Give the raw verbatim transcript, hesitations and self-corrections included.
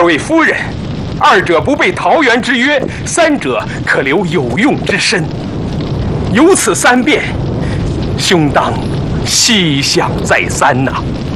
二位夫人，二者不备桃园之约，三者可留有用之身。有此三变，兄当细想再三呐、啊。